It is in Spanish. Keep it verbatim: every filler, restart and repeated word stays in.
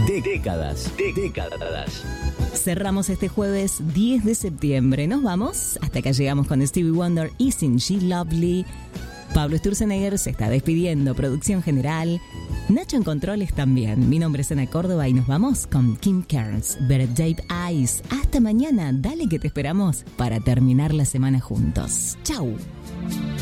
Décadas, décadas. Cerramos este jueves diez de septiembre. Nos vamos. Hasta acá llegamos con Stevie Wonder, Isn't She Lovely. Pablo Sturzenegger se está despidiendo. Producción general. Nacho en controles también. Mi nombre es Ana Córdoba y nos vamos con Kim Carnes, Better Dave Eyes. Hasta mañana. Dale que te esperamos para terminar la semana juntos. Chau.